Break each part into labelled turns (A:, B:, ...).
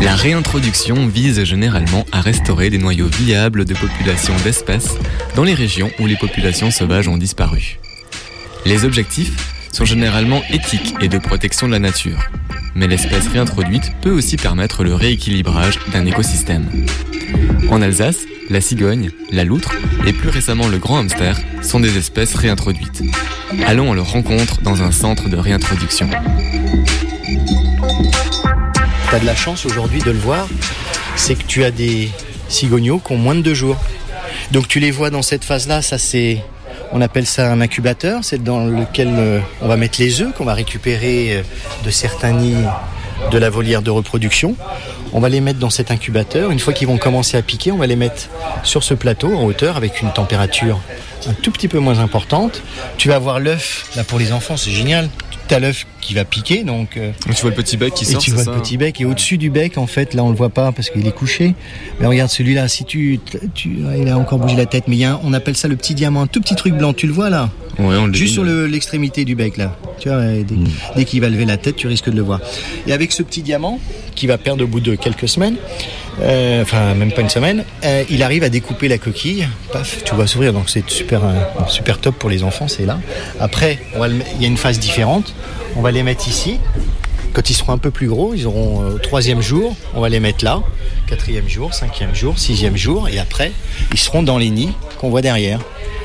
A: La réintroduction vise généralement à restaurer des noyaux viables de populations d'espèces dans les régions où les populations sauvages ont disparu. Les objectifs sont généralement éthiques et de protection de la nature, mais l'espèce réintroduite peut aussi permettre le rééquilibrage d'un écosystème. En Alsace, la cigogne, la loutre et plus récemment le grand hamster sont des espèces réintroduites. Allons à leur rencontre dans un centre de réintroduction.
B: Tu as de la chance aujourd'hui de le voir, c'est que tu as des cigogneaux qui ont moins de 2 jours. Donc tu les vois dans cette phase-là, on appelle ça un incubateur, c'est dans lequel on va mettre les œufs qu'on va récupérer de certains nids de la volière de reproduction. On va les mettre dans cet incubateur. Une fois qu'ils vont commencer à piquer, on va les mettre sur ce plateau en hauteur avec une température un tout petit peu moins importante. Tu vas avoir l'œuf, là pour les enfants, c'est génial. Tu as l'œuf qui va piquer, donc
A: tu vois le petit bec qui sort,
B: et tu vois le petit bec, et au-dessus du bec, en fait, là on le voit pas parce qu'il est couché. Mais regarde celui-là, si il a encore bougé la tête, mais on appelle ça le petit diamant, un tout petit truc blanc, tu le vois là?
A: Ouais, on le
B: juste sur l'extrémité du bec là. Tu vois, dès qu'il va lever la tête, tu risques de le voir. Et avec ce petit diamant, qui va perdre au bout de quelques semaines, enfin même pas une semaine, il arrive à découper la coquille, paf, tu vois s'ouvrir, donc c'est super top pour les enfants, c'est là. Après, il y a une phase différente, on va les mettre ici. Quand ils seront un peu plus gros, ils auront au 3e jour, on va les mettre là, 4e jour, 5e jour, 6e jour, et après, ils seront dans les nids qu'on voit derrière.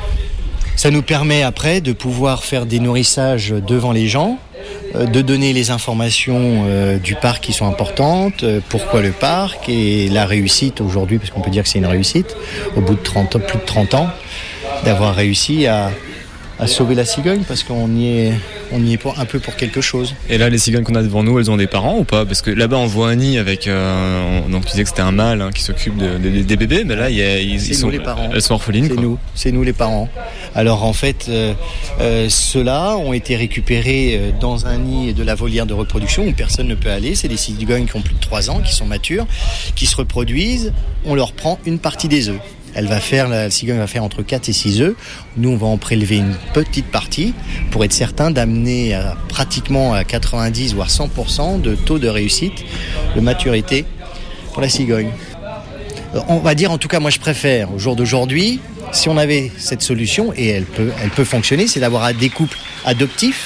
B: Ça nous permet après de pouvoir faire des nourrissages devant les gens, de donner les informations du parc qui sont importantes, pourquoi le parc et la réussite aujourd'hui, parce qu'on peut dire que c'est une réussite, au bout de plus de 30 ans, d'avoir réussi à sauver la cigogne, parce qu'on y est un peu pour quelque chose.
A: Et là, les cigognes qu'on a devant nous, elles ont des parents ou pas? Parce que là-bas, on voit un nid avec... donc tu disais que c'était un mâle qui s'occupe des bébés, mais là, elles sont orphelines.
B: C'est nous les parents. Alors en fait, ceux-là ont été récupérés dans un nid de la volière de reproduction où personne ne peut aller. C'est des cigognes qui ont plus de 3 ans, qui sont matures, qui se reproduisent. On leur prend une partie des œufs. La cigogne va faire entre 4 et 6 œufs. Nous, on va en prélever une petite partie pour être certain d'amener pratiquement à 90 voire 100% de taux de réussite, de maturité pour la cigogne. On va dire, en tout cas, moi je préfère au jour d'aujourd'hui, si on avait cette solution, et elle peut fonctionner, c'est d'avoir des couples adoptifs.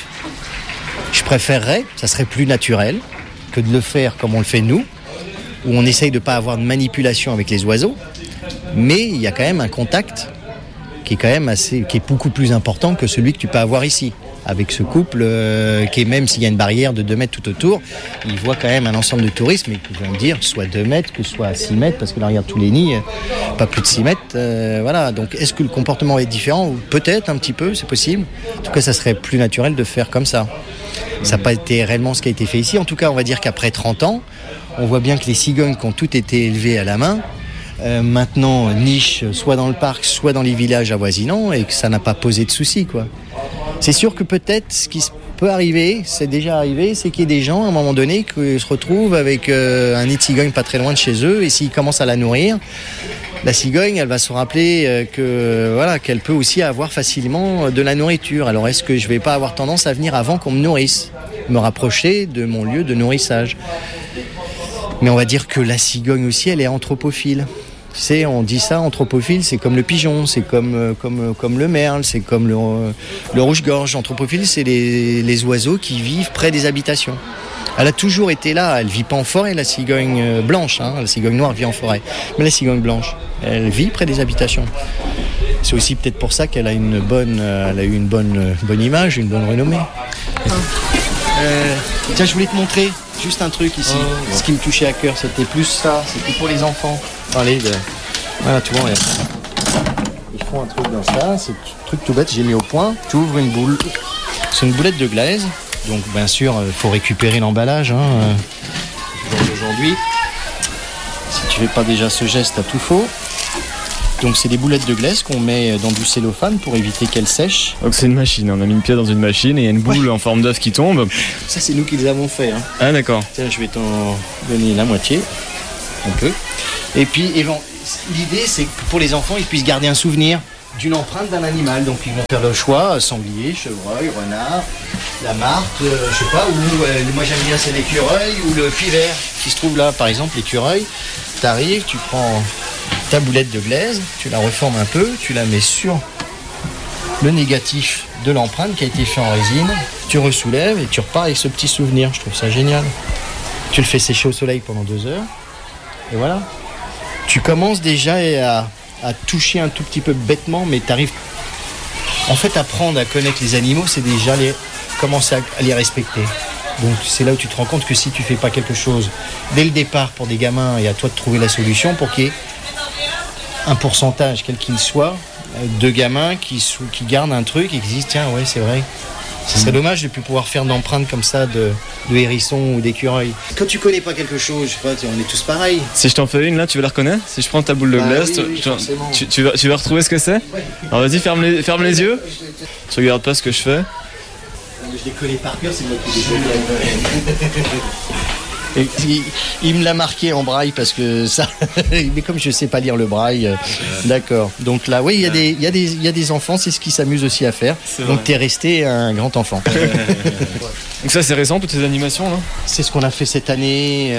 B: Je préférerais, ça serait plus naturel que de le faire comme on le fait nous, où on essaye de ne pas avoir de manipulation avec les oiseaux. Mais il y a quand même un contact qui est beaucoup plus important que celui que tu peux avoir ici. Avec ce couple qui est, même s'il y a une barrière de 2 mètres tout autour, il voit quand même un ensemble de touristes, mais que je viens de dire, soit 2 mètres, que soit 6 mètres, parce que là, regarde tous les nids, pas plus de 6 mètres. Voilà. Donc, est-ce que le comportement va être différent? Peut-être un petit peu, c'est possible. En tout cas, ça serait plus naturel de faire comme ça. Ça n'a pas été réellement ce qui a été fait ici. En tout cas, on va dire qu'après 30 ans, on voit bien que les cigognes qui ont toutes été élevées à la main, maintenant niche soit dans le parc, soit dans les villages avoisinants, et que ça n'a pas posé de soucis, quoi. C'est sûr que peut-être ce qui peut arriver, c'est déjà arrivé, c'est qu'il y ait des gens à un moment donné qui se retrouvent avec un nid de cigogne pas très loin de chez eux, et s'ils commencent à la nourrir, la cigogne, elle va se rappeler qu'elle peut aussi avoir facilement de la nourriture. Alors est-ce que je vais pas avoir tendance à venir avant qu'on me nourrisse, me rapprocher de mon lieu de nourrissage? Mais on va dire que la cigogne aussi, elle est anthropophile. Tu sais, on dit ça, anthropophile, c'est comme le pigeon, c'est comme le merle, c'est comme le rouge-gorge. Anthropophile, c'est les oiseaux qui vivent près des habitations. Elle a toujours été là, elle vit pas en forêt, la cigogne blanche, la cigogne noire vit en forêt. Mais la cigogne blanche, elle vit près des habitations. C'est aussi peut-être pour ça qu'elle a eu une bonne image, une bonne renommée. Tiens, je voulais te montrer juste un truc ici. Ce qui me touchait à cœur, c'était plus ça, c'était pour les enfants. Voilà, tu vois, ils font un truc dans ça, c'est un truc tout bête, j'ai mis au point. Tu ouvres une boule, c'est une boulette de glaise, donc bien sûr, il faut récupérer l'emballage. Aujourd'hui, si tu fais pas déjà ce geste, t'as tout faux. Donc c'est des boulettes de glace qu'on met dans du cellophane pour éviter qu'elles sèchent.
A: Donc c'est une machine, on a mis une pièce dans une machine et il y a une boule en forme d'œuf qui tombe.
B: Ça c'est nous qui les avons fait.
A: Ah d'accord.
B: Tiens, je vais t'en donner la moitié, un peu. Et puis l'idée c'est que pour les enfants ils puissent garder un souvenir d'une empreinte d'un animal. Donc ils vont faire le choix, sanglier, chevreuil, renard, la martre, je sais pas, ou moi j'aime bien c'est l'écureuil ou le pivert qui se trouve là. Par exemple, l'écureuil, t'arrives, tu prends ta boulette de glaise, tu la reformes un peu, tu la mets sur le négatif de l'empreinte qui a été fait en résine, tu ressoulèves et tu repars avec ce petit souvenir. Je trouve ça génial. Tu le fais sécher au soleil pendant 2 heures et voilà. Tu commences déjà à toucher un tout petit peu bêtement, mais tu arrives. En fait, apprendre à connaître les animaux, c'est déjà commencer à les respecter. Donc c'est là où tu te rends compte que si tu fais pas quelque chose dès le départ pour des gamins et à toi de trouver la solution pour qu'il y ait un pourcentage, quel qu'il soit, de gamins qui gardent un truc et qui disent tiens ouais c'est vrai. Ce serait dommage de ne plus pouvoir faire d'empreintes comme ça de hérissons ou d'écureuils. Quand tu connais pas quelque chose, je sais pas, on est tous pareils.
A: Si je t'en fais une là, tu vas la reconnaître? Si je prends ta boule de glace, tu vas retrouver ce que c'est? Alors vas-y, ferme les yeux. Tu regardes pas ce que je fais.
B: Je les connais par cœur, c'est moi qui les connais. Il me l'a marqué en braille parce que ça. Mais comme je sais pas lire le braille, d'accord. Donc là, oui, il y a des enfants, c'est ce qu'ils s'amusent aussi à faire. Donc t'es resté un grand enfant.
A: Donc ça, c'est récent toutes ces animations là.
B: C'est ce qu'on a fait cette année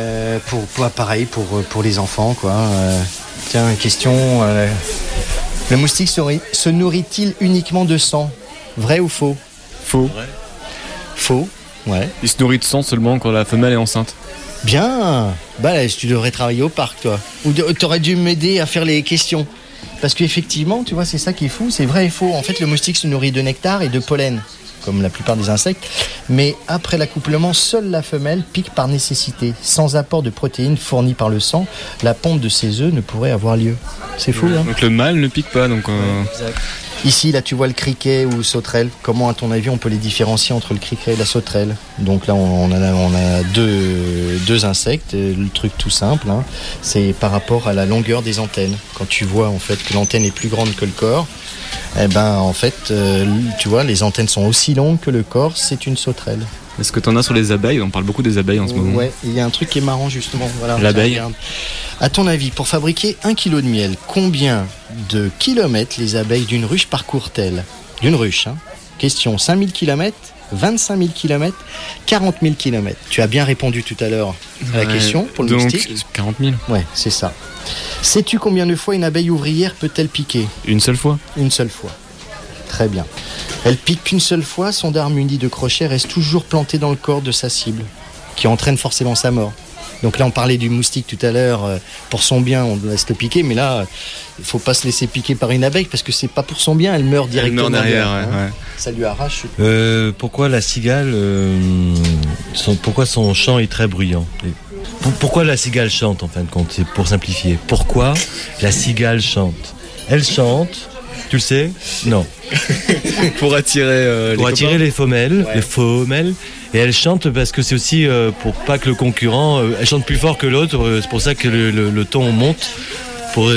B: pour les enfants quoi. Tiens, question. Le moustique se nourrit-il uniquement de sang? Vrai ou faux?
A: Faux.
B: Faux. Ouais.
A: Il se nourrit de sang seulement quand la femelle est enceinte.
B: Bien. Bah là, tu devrais travailler au parc, toi. Ou t'aurais dû m'aider à faire les questions. Parce qu'effectivement, tu vois, c'est ça qui est fou. C'est vrai et faux. En fait, le moustique se nourrit de nectar et de pollen, comme la plupart des insectes. Mais après l'accouplement, seule la femelle pique par nécessité. Sans apport de protéines fournies par le sang, la ponte de ses œufs ne pourrait avoir lieu. C'est fou, hein.
A: Donc le mâle ne pique pas, donc.
B: Exact. Ici, là, tu vois le criquet ou le sauterelle. Comment, à ton avis, on peut les différencier entre le criquet et la sauterelle? Donc là, on a deux insectes. Le truc tout simple, hein, c'est par rapport à la longueur des antennes. Quand tu vois en fait que l'antenne est plus grande que le corps, eh ben, en fait, tu vois, les antennes sont aussi longues que le corps. C'est une sauterelle.
A: Est-ce que tu en as sur les abeilles? On parle beaucoup des abeilles en ce moment.
B: Ouais, il y a un truc qui est marrant justement. Voilà,
A: l'abeille.
B: À ton avis, pour fabriquer 1 kilo de miel, combien de kilomètres les abeilles d'une ruche parcourent-elles? D'une ruche, hein. Question, 5000 km, 25 000 km, 40 000 km. Tu as bien répondu tout à l'heure à la question pour le moustique.
A: 40 000.
B: Ouais, c'est ça. Sais-tu combien de fois une abeille ouvrière peut-elle piquer?
A: Une seule fois.
B: Une seule fois. Très bien. Elle pique qu'une seule fois, son dard muni de crochet reste toujours planté dans le corps de sa cible, qui entraîne forcément sa mort. Donc là, on parlait du moustique tout à l'heure, pour son bien, on laisse le piquer, mais là, il ne faut pas se laisser piquer par une abeille, parce que c'est pas pour son bien, elle meurt directement.
A: Elle meurt derrière, ouais.
B: Ça lui arrache.
C: Pourquoi la cigale, pourquoi son chant est très bruyant? Pourquoi la cigale chante, en fin de compte? C'est pour simplifier. Pourquoi la cigale chante? Elle chante, tu le sais? Non.
A: Pour attirer
C: les femelles, ouais. Les femelles. Et elle chante parce que c'est aussi pour pas que le concurrent, elle chante plus fort que l'autre. C'est pour ça que le ton monte pour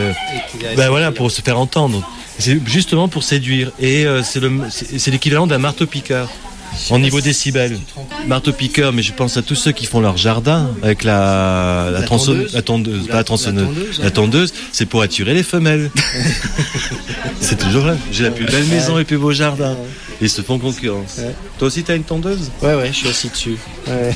C: pour se faire entendre. C'est justement pour séduire. Et c'est l'équivalent d'un marteau-piqueur en niveau décibels. Marteau-piqueur, mais je pense à tous ceux qui font leur jardin avec la tondeuse, c'est pour attirer les femelles. C'est toujours là. J'ai la plus belle maison et le plus beau jardin. Ils se font concurrence. Ouais. Toi aussi, t'as une tondeuse?
B: Ouais, je suis assis dessus. Ouais.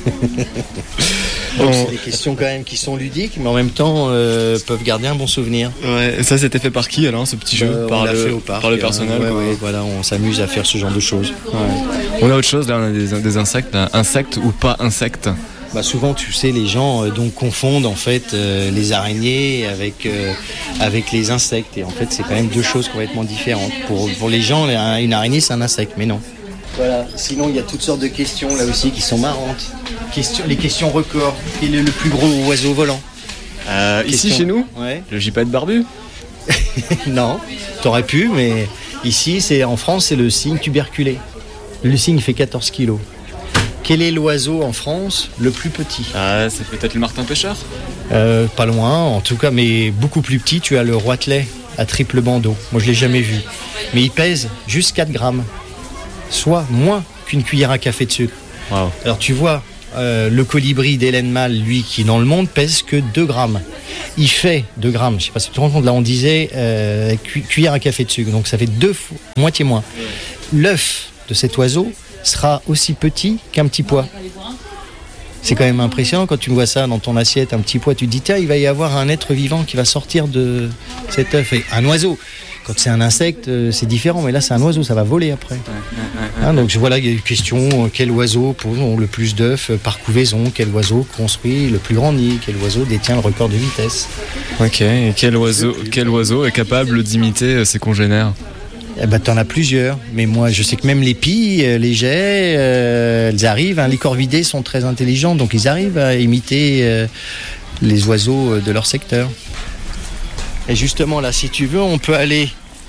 B: Donc, c'est des questions quand même qui sont ludiques, mais en même temps peuvent garder un bon souvenir.
A: Ouais, et ça, c'était fait par qui alors, ce petit jeu?
B: On l'a fait au parc.
A: Par le personnel.
B: Ouais, voilà, on s'amuse à faire ce genre de choses.
A: Ouais. On a autre chose, là, on a des insectes, insectes ou pas insectes.
B: Bah souvent, tu sais, les gens donc confondent en fait les araignées avec les insectes. Et en fait, c'est quand même deux choses complètement différentes. Pour les gens, une araignée, c'est un insecte, mais non. Voilà. Sinon, il y a toutes sortes de questions là aussi qui sont marrantes. Les questions records. Quel est le plus gros oiseau volant?
A: Ici, chez nous,
B: ouais.
A: Le gypaète barbu.
B: Non, t'aurais pu, mais ici, en France, c'est le cygne tuberculé. Le cygne fait 14 kilos. Quel est l'oiseau en France le plus petit?
A: C'est peut-être le martin-pêcheur.
B: Pas loin, en tout cas, mais beaucoup plus petit. Tu as le roitelet à triple bandeau. Moi, je ne l'ai jamais vu. Mais il pèse juste 4 grammes. Soit moins qu'une cuillère à café de sucre.
A: Wow.
B: Alors, tu vois, le colibri d'Hélène Mal, lui, qui dans le monde, pèse que 2 grammes. Il fait 2 grammes. Je ne sais pas si tu te rends compte, là, on disait cuillère à café de sucre. Donc, ça fait moitié moins. L'œuf de cet oiseau sera aussi petit qu'un petit pois. C'est quand même impressionnant quand tu vois ça dans ton assiette, un petit pois, tu te dis tiens, il va y avoir un être vivant qui va sortir de cet œuf. Et un oiseau, quand c'est un insecte, c'est différent, mais là c'est un oiseau, ça va voler après. Donc voilà, il y a une question, quel oiseau pose le plus d'œufs par couvaison, quel oiseau construit le plus grand nid, quel oiseau détient le record de vitesse.
A: Ok, et quel oiseau est capable d'imiter ses congénères?
B: Eh ben, t'en as plusieurs, mais moi je sais que même les pies, les geais, elles arrivent, les corvidés sont très intelligents, donc ils arrivent à imiter les oiseaux de leur secteur. Et justement là, si tu veux, on peut aller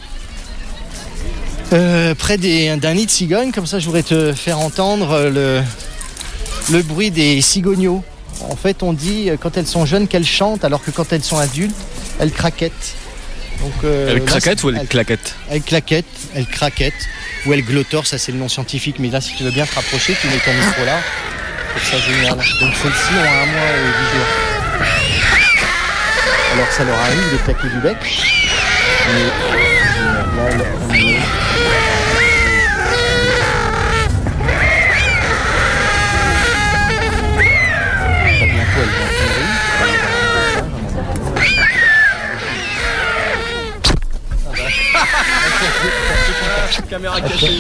B: près d'un nid de cigogne, comme ça je voudrais te faire entendre le bruit des cigogneaux. En fait on dit quand elles sont jeunes qu'elles chantent, alors que quand elles sont adultes, elles craquettent. Donc,
A: elle craquette ou elle claquette?
B: Elle claquette, elle craquette, ou elle glottor, ça c'est le nom scientifique, mais là si tu veux bien te rapprocher, tu mets ton micro là, c'est ça génial. Donc celles-ci ont 1 mois et 10 jours. Alors ça leur arrive de claquer du bec, mais là, on est... bientôt elles vont mûrir.
A: Caméra cachée.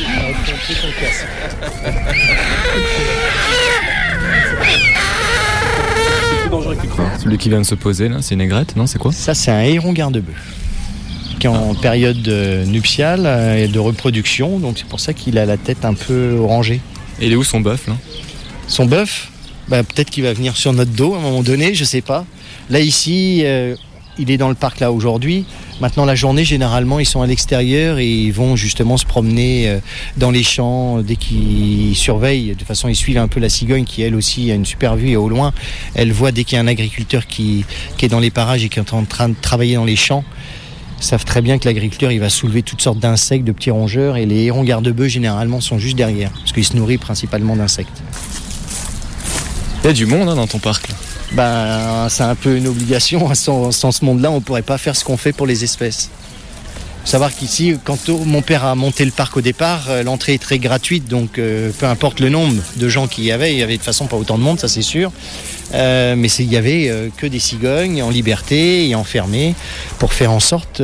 A: C'est plus dangereux que tu crois. Celui qui vient de se poser là, c'est une aigrette, non? C'est quoi?
B: Ça, c'est un héron garde-bœuf qui est en période nuptiale et de reproduction, donc c'est pour ça qu'il a la tête un peu orangée.
A: Et il est où son bœuf là?
B: Son bœuf, peut-être qu'il va venir sur notre dos à un moment donné, je sais pas. Là ici, il est dans le parc là aujourd'hui. Maintenant la journée, généralement, ils sont à l'extérieur et ils vont justement se promener dans les champs dès qu'ils surveillent. De toute façon, ils suivent un peu la cigogne qui, elle aussi, a une super vue et au loin, elle voit dès qu'il y a un agriculteur qui est dans les parages et qui est en train de travailler dans les champs. Ils savent très bien que l'agriculteur, il va soulever toutes sortes d'insectes, de petits rongeurs, et les hérons garde-bœufs, généralement, sont juste derrière, parce qu'ils se nourrissent principalement d'insectes.
A: Il y a du monde dans ton parc là.
B: C'est un peu une obligation. Sans ce monde-là, on ne pourrait pas faire ce qu'on fait pour les espèces. Il faut savoir qu'ici, quand mon père a monté le parc au départ, l'entrée est très gratuite, donc peu importe le nombre de gens qu'il y avait de toute façon pas autant de monde, ça c'est sûr. Mais il y avait que des cigognes en liberté et enfermées pour faire en sorte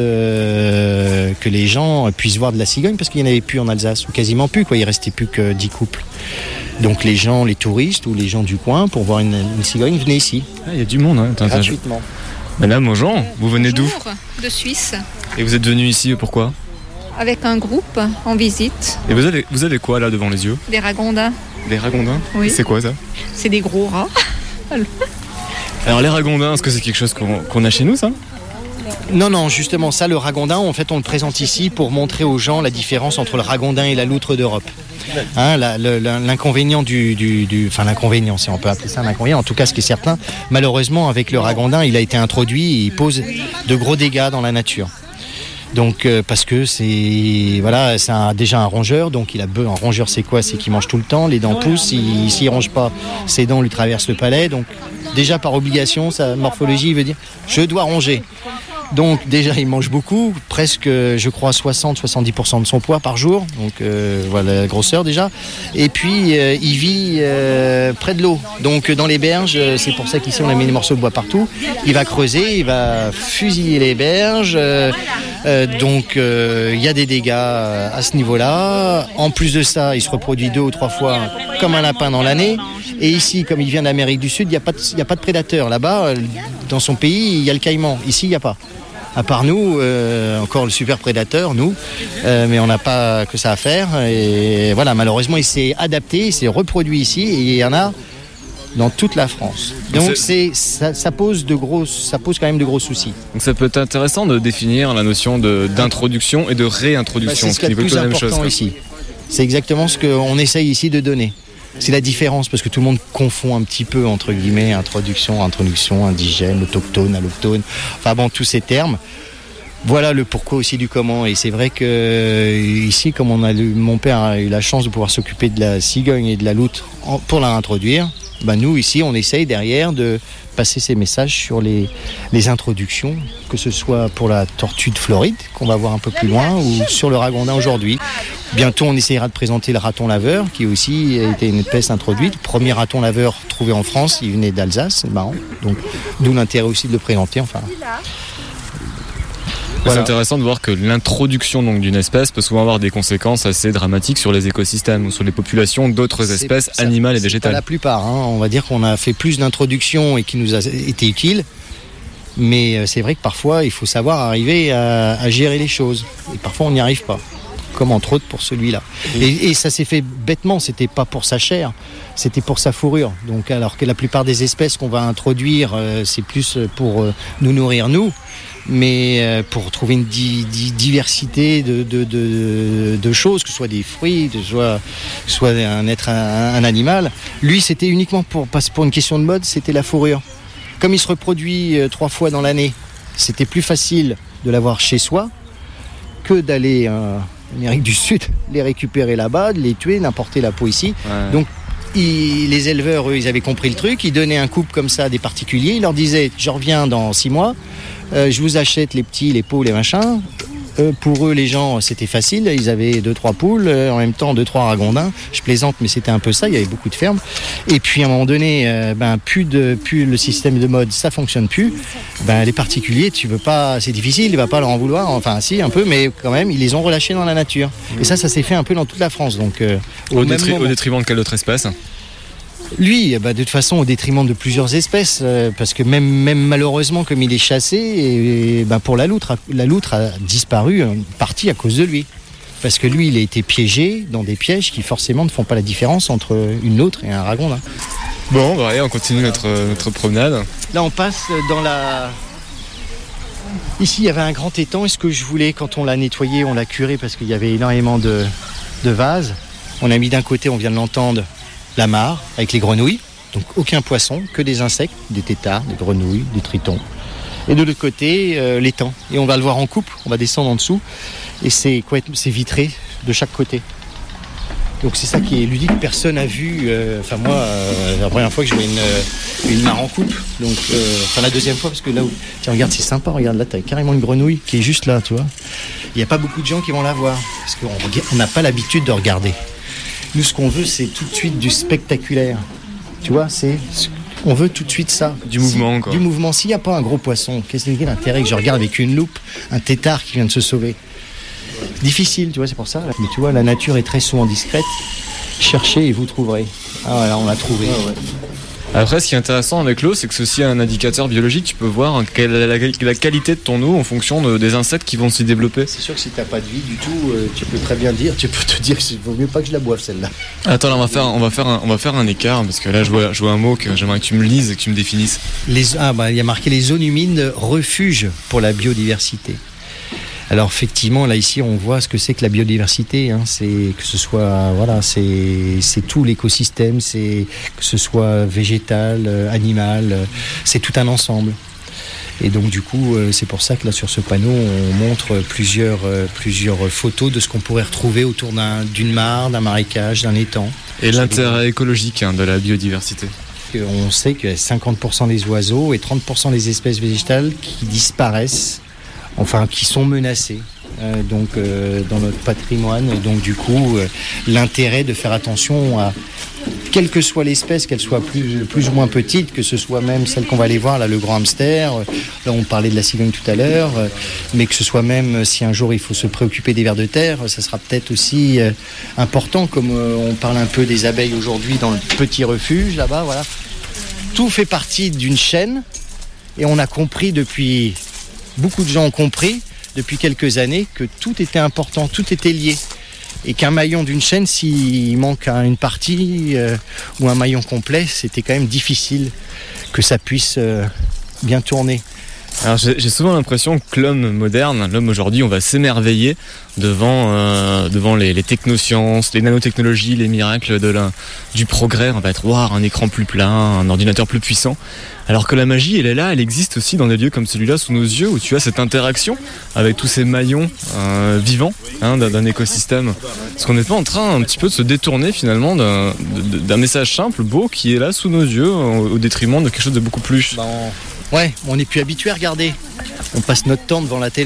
B: que les gens puissent voir de la cigogne, parce qu'il n'y en avait plus en Alsace, ou quasiment plus, quoi. Il ne restait plus que 10 couples. Donc les gens, les touristes ou les gens du coin, pour voir une cigogne, venaient ici.
A: Il y a du monde, hein.
B: Gratuitement.
A: Madame, bonjour, vous venez d'où?
D: De Suisse.
A: Et vous êtes venu ici pourquoi?
D: Avec un groupe en visite.
A: Et vous avez quoi là devant les yeux?
D: Des ragondins.
A: Des ragondins?
D: Oui.
A: C'est quoi ça?
D: C'est des gros rats.
A: Alors les ragondins, est-ce que c'est quelque chose qu'on a chez nous ça?
B: Non, justement, ça, le ragondin, en fait, on le présente ici pour montrer aux gens la différence entre le ragondin et la loutre d'Europe. L'inconvénient l'inconvénient, si on peut appeler ça un inconvénient, en tout cas, ce qui est certain, malheureusement, avec le ragondin, il a été introduit et il pose de gros dégâts dans la nature. Donc, parce que c'est déjà un rongeur, donc un rongeur, c'est quoi? C'est qu'il mange tout le temps, les dents poussent, s'il ronge pas, ses dents lui traversent le palais, donc déjà par obligation, sa morphologie veut dire je dois ronger. Donc déjà il mange beaucoup, presque je crois 60-70% de son poids par jour, donc voilà la grosseur déjà. Et puis il vit près de l'eau, donc dans les berges, c'est pour ça qu'ici on a mis des morceaux de bois partout. Il va creuser, il va fusiller les berges, donc il y a des dégâts à ce niveau-là. En plus de ça, il se reproduit 2 ou 3 fois comme un lapin dans l'année. Et ici, comme il vient d'Amérique du Sud, il n'y a pas de prédateurs. Là-bas, dans son pays, il y a le caïman. Ici, il n'y a pas. À part nous, encore le super prédateur, nous, mais on n'a pas que ça à faire. Et voilà, malheureusement, il s'est adapté, il s'est reproduit ici, et il y en a dans toute la France. Donc ça pose quand même de gros soucis.
A: Donc ça peut être intéressant de définir la notion d'introduction et de réintroduction.
B: C'est ce qui est le plus important ici. C'est exactement ce qu'on essaye ici de donner. C'est la différence, parce que tout le monde confond un petit peu, entre guillemets, introduction, indigène, autochtone, alloctone, enfin bon, tous ces termes. Voilà le pourquoi aussi du comment. Et c'est vrai que ici, comme mon père a eu la chance de pouvoir s'occuper de la cigogne et de la loutre pour la réintroduire, nous ici, on essaye derrière de passer ces messages sur les introductions, que ce soit pour la tortue de Floride, qu'on va voir un peu plus loin, ou sur le ragondin aujourd'hui. Bientôt, on essayera de présenter le raton laveur, qui aussi a été une espèce introduite. Le premier raton laveur trouvé en France, il venait d'Alsace, c'est marrant. Donc, d'où l'intérêt aussi de le présenter. Enfin,
A: c'est intéressant de voir que l'introduction donc d'une espèce peut souvent avoir des conséquences assez dramatiques sur les écosystèmes ou sur les populations d'autres espèces animales et végétales.
B: Pas la plupart, on va dire qu'on a fait plus d'introductions et qui nous a été utiles. Mais c'est vrai que parfois, il faut savoir arriver à gérer les choses. Et parfois, on n'y arrive pas. Comme entre autres pour celui-là. Et ça s'est fait bêtement, c'était pas pour sa chair, c'était pour sa fourrure. Donc, alors que la plupart des espèces qu'on va introduire, c'est plus pour nous nourrir nous, mais pour trouver une diversité de choses, que ce soit des fruits, que ce soit un animal. Lui, c'était uniquement pour une question de mode, c'était la fourrure. Comme il se reproduit 3 fois dans l'année, c'était plus facile de l'avoir chez soi que d'aller Amérique du Sud, les récupérer là-bas, de les tuer, d'importer la peau ici. Ouais. Donc les éleveurs, eux, ils avaient compris le truc, ils donnaient un couple comme ça à des particuliers, ils leur disaient, je reviens dans 6 mois, je vous achète les petits, les peaux, les machins. Pour eux, les gens, c'était facile, ils avaient 2-3 poules, en même temps 2-3 ragondins, je plaisante, mais c'était un peu ça, il y avait beaucoup de fermes. Et puis à un moment donné, plus le système de mode, ça fonctionne plus. Les particuliers, tu veux pas, c'est difficile, il va pas leur en vouloir, enfin si un peu, mais quand même, ils les ont relâchés dans la nature. Et ça s'est fait un peu dans toute la France. Donc
A: au détriment de quelle autre espèce ?
B: Lui, de toute façon, au détriment de plusieurs espèces, parce que même malheureusement, comme il est chassé, et pour la loutre a disparu une partie à cause de lui. Parce que lui, il a été piégé dans des pièges qui forcément ne font pas la différence entre une loutre et un ragondin.
A: Bon, allez, on continue notre promenade.
B: Là, on passe dans la... Ici, il y avait un grand étang, et ce que je voulais, quand on l'a nettoyé, on l'a curé, parce qu'il y avait énormément de vases. On a mis d'un côté, on vient de l'entendre, la mare avec les grenouilles, donc aucun poisson, que des insectes, des têtards, des grenouilles, des tritons. Et de l'autre côté, l'étang. Et on va le voir en coupe, on va descendre en dessous, et c'est vitré de chaque côté. Donc c'est ça qui est ludique, personne n'a vu, moi, la première fois que je vois une mare en coupe, donc, la deuxième fois, parce que là où, tiens regarde, c'est sympa, regarde là, t'as carrément une grenouille qui est juste là, tu vois. Il n'y a pas beaucoup de gens qui vont la voir, parce qu'on n'a pas l'habitude de regarder. Nous, ce qu'on veut, c'est tout de suite du spectaculaire. Tu vois, on veut tout de suite ça.
A: Du mouvement, quoi.
B: Du mouvement. S'il n'y a pas un gros poisson, qu'est-ce qu'il y a l'intérêt que je regarde avec une loupe un tétard qui vient de se sauver ? Difficile, tu vois, c'est pour ça. Mais tu vois, la nature est très souvent discrète. Cherchez et vous trouverez. Ah voilà, on l'a trouvé. Ah ouais.
A: Après, ce qui est intéressant avec l'eau, c'est que c'est aussi un indicateur biologique. Tu peux voir la qualité de ton eau en fonction des insectes qui vont s'y développer.
B: C'est sûr que si t'as pas de vie du tout, tu peux très bien dire, tu peux te dire qu'il vaut mieux pas que je la boive celle-là.
A: Attends, là, on va faire un écart, parce que là, je vois un mot que j'aimerais que tu me lises et que tu me définisses.
B: Il y a marqué les zones humides, refuge pour la biodiversité. Alors effectivement, là ici, on voit ce que c'est que la biodiversité. C'est que ce soit, c'est tout l'écosystème, c'est que ce soit végétal, animal, c'est tout un ensemble. Et donc du coup, c'est pour ça que là sur ce panneau, on montre plusieurs photos de ce qu'on pourrait retrouver autour d'une mare, d'un marécage, d'un étang.
A: Et l'intérêt écologique de la biodiversité.
B: On sait que 50% des oiseaux et 30% des espèces végétales qui disparaissent, qui sont menacés dans notre patrimoine. Donc du coup, l'intérêt de faire attention à quelle que soit l'espèce, qu'elle soit plus ou moins petite, que ce soit même celle qu'on va aller voir, là, le grand hamster, là on parlait de la cigogne tout à l'heure, mais que ce soit même si un jour il faut se préoccuper des vers de terre, ça sera peut-être aussi important, comme on parle un peu des abeilles aujourd'hui dans le petit refuge là-bas, voilà. Tout fait partie d'une chaîne, et on a compris beaucoup de gens ont compris depuis quelques années que tout était important, tout était lié. Et qu'un maillon d'une chaîne, s'il manque une partie ou un maillon complet, c'était quand même difficile que ça puisse bien tourner.
A: Alors j'ai souvent l'impression que l'homme aujourd'hui, on va s'émerveiller devant les technosciences, les nanotechnologies, les miracles du progrès. On va être un écran plus plat, un ordinateur plus puissant. Alors que la magie, elle est là, elle existe aussi dans des lieux comme celui-là sous nos yeux, où tu as cette interaction avec tous ces maillons vivants d'un écosystème. Parce qu'on n'est pas en train un petit peu de se détourner finalement d'un message simple, beau, qui est là sous nos yeux, au détriment de quelque chose de beaucoup plus...
B: Ouais, on n'est plus habitué à regarder. On passe notre temps devant la télé.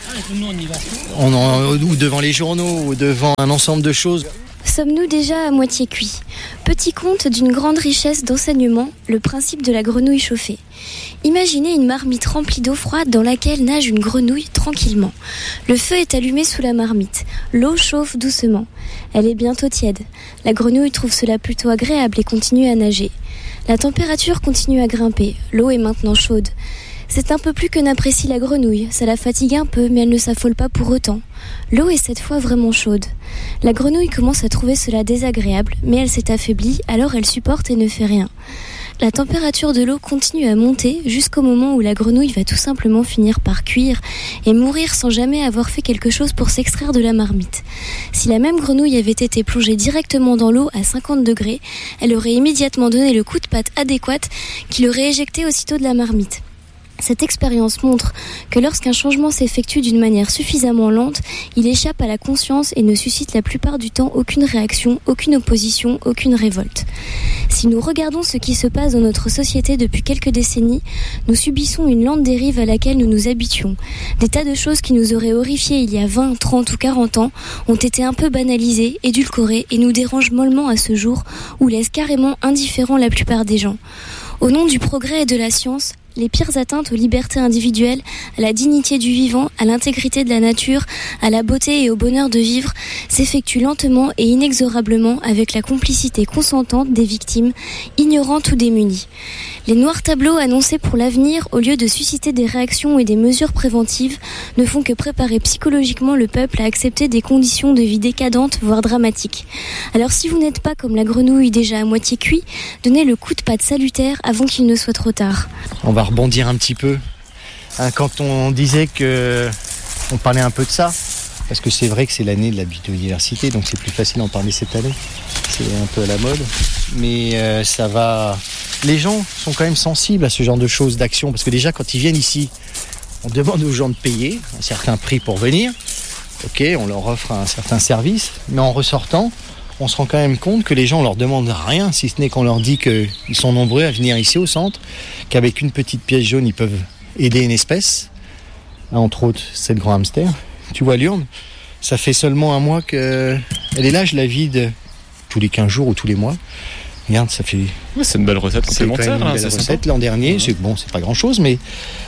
B: Ou devant les journaux, ou devant un ensemble de choses.
E: Sommes-nous déjà à moitié cuits ? Petit conte d'une grande richesse d'enseignement, le principe de la grenouille chauffée. Imaginez une marmite remplie d'eau froide dans laquelle nage une grenouille tranquillement. Le feu est allumé sous la marmite. L'eau chauffe doucement. Elle est bientôt tiède. La grenouille trouve cela plutôt agréable et continue à nager. La température continue à grimper. L'eau est maintenant chaude. C'est un peu plus que n'apprécie la grenouille. Ça la fatigue un peu, mais elle ne s'affole pas pour autant. L'eau est cette fois vraiment chaude. La grenouille commence à trouver cela désagréable, mais elle s'est affaiblie, alors elle supporte et ne fait rien. La température de l'eau continue à monter jusqu'au moment où la grenouille va tout simplement finir par cuire et mourir sans jamais avoir fait quelque chose pour s'extraire de la marmite. Si la même grenouille avait été plongée directement dans l'eau à 50 degrés, elle aurait immédiatement donné le coup de patte adéquat qui l'aurait éjectée aussitôt de la marmite. Cette expérience montre que lorsqu'un changement s'effectue d'une manière suffisamment lente, il échappe à la conscience et ne suscite la plupart du temps aucune réaction, aucune opposition, aucune révolte. Si nous regardons ce qui se passe dans notre société depuis quelques décennies, nous subissons une lente dérive à laquelle nous nous habituons. Des tas de choses qui nous auraient horrifiés il y a 20, 30 ou 40 ans ont été un peu banalisées, édulcorées et nous dérangent mollement à ce jour ou laissent carrément indifférents la plupart des gens. Au nom du progrès et de la science, les pires atteintes aux libertés individuelles, à la dignité du vivant, à l'intégrité de la nature, à la beauté et au bonheur de vivre, s'effectuent lentement et inexorablement avec la complicité consentante des victimes, ignorantes ou démunies. Les noirs tableaux annoncés pour l'avenir, au lieu de susciter des réactions et des mesures préventives, ne font que préparer psychologiquement le peuple à accepter des conditions de vie décadentes, voire dramatiques. Alors si vous n'êtes pas comme la grenouille déjà à moitié cuit, donnez le coup de patte salutaire avant qu'il ne soit trop tard.
B: On va rebondir un petit peu. Quand on disait que on parlait un peu de ça, parce que c'est vrai que c'est l'année de la biodiversité, donc c'est plus facile d'en parler cette année. C'est un peu à la mode, mais ça va. Les gens sont quand même sensibles à ce genre de choses, d'actions, parce que déjà quand ils viennent ici, on demande aux gens de payer un certain prix pour venir. Ok, on leur offre un certain service, mais en ressortant, on se rend quand même compte que les gens ne leur demandent rien, si ce n'est qu'on leur dit qu'ils sont nombreux à venir ici au centre, qu'avec une petite pièce jaune, ils peuvent aider une espèce. Là, entre autres, c'est le grand hamster. Tu vois l'urne, ça fait seulement un mois qu'elle est là, je la vide tous les 15 jours ou tous les mois. Regarde, ça fait...
A: Ouais, c'est une belle recette complémentaire.
B: C'est quand même une belle recette. L'an dernier, c'est pas grand-chose, mais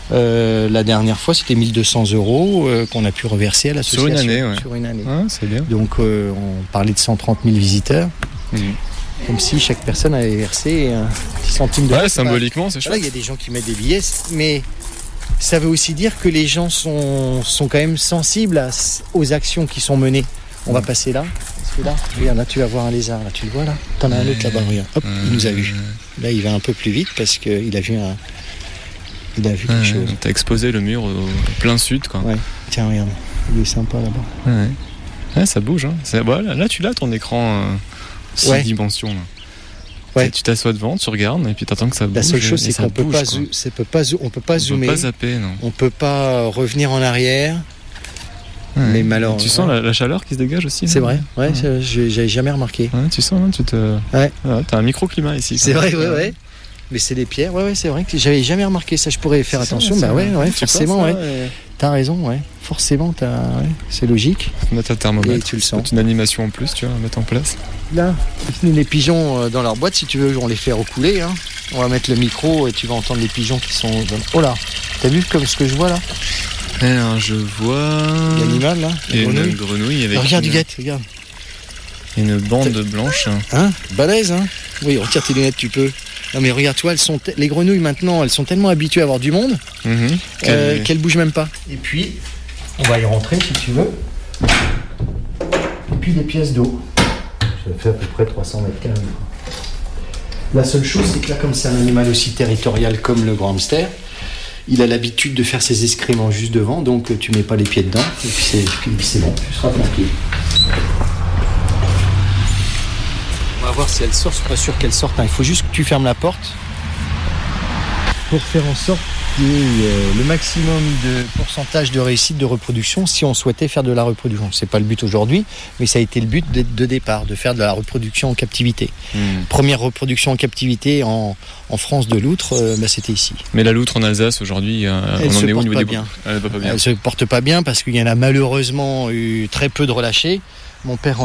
B: la dernière fois, c'était 1 200 € qu'on a pu reverser à l'association.
A: Sur une année, ouais.
B: Sur une année.
A: Ouais, c'est bien.
B: Donc, on parlait de 130 000 visiteurs. Comme si chaque personne avait versé un petit centime de...
A: Ouais, symboliquement, c'est chouette.
B: Là, il y a des gens qui mettent des billets, mais ça veut aussi dire que les gens sont quand même sensibles aux actions qui sont menées. On va passer là. Là, regarde, là tu vas voir un lézard, là tu le vois là. T'en as un autre là-bas, regarde. Hop, il nous a vu. Là il va un peu plus vite parce qu'il a vu quelque chose.
A: T'as exposé le mur au plein sud quoi.
B: Ouais. Tiens regarde, il est sympa là-bas.
A: Ouais, ça bouge hein. Voilà, là tu l'as ton écran 6 dimensions là. Ouais. Tu t'assois devant, tu regardes et puis t'attends que ça bouge.
B: La seule chose c'est qu'on peut pas zoomer.
A: On peut pas zapper non.
B: On peut pas revenir en arrière. Mais malheureusement.
A: Tu sens la chaleur qui se dégage aussi.
B: C'est vrai, ouais, j'avais jamais remarqué.
A: Ouais, tu sens, t'as un microclimat ici.
B: C'est vrai, ouais. Mais c'est des pierres, ouais, c'est vrai que j'avais jamais remarqué ça. Je pourrais faire attention. Forcément, ouais. T'as raison, ouais. Forcément, c'est logique.
A: Mettre un thermomètre.
B: Et tu le sens.
A: Une animation en plus, tu vois, à mettre en place.
B: Là, les pigeons dans leur boîte, si tu veux, on les fait recouler. Hein. On va mettre le micro et tu vas entendre les pigeons qui sont. Oh là, t'as vu comme ce que je vois là?
A: Alors, je vois...
B: L'animal, là.
A: Et une grenouille avec...
B: Regarde, Huguette, regarde.
A: Une bande blanche.
B: Hein? Balèze, hein? Oui, retire tes lunettes, tu peux. Non, mais regarde, toi, les grenouilles, maintenant, elles sont tellement habituées à avoir du monde qu'elles bougent même pas. Et puis, on va y rentrer, si tu veux. Et puis, des pièces d'eau. Ça fait à peu près 300 mètres carrés. La seule chose, c'est que là, comme c'est un animal aussi territorial comme le grand hamster, il a l'habitude de faire ses excréments juste devant, donc tu mets pas les pieds dedans, et puis c'est bon, tu seras tranquille. On va voir si elle sort, je suis pas sûr qu'elle sorte, hein. Il faut juste que tu fermes la porte pour faire en sorte le maximum de pourcentage de réussite de reproduction si on souhaitait faire de la reproduction. C'est pas le but aujourd'hui, mais ça a été le but de départ, de faire de la reproduction en captivité. Première reproduction en captivité en France de loutre, c'était ici.
A: Mais la loutre en Alsace aujourd'hui, on en est où au niveau des bouts ? Elle va pas bien.
B: Elle se porte pas bien parce qu'il y en a malheureusement eu très peu de relâchés. Mon père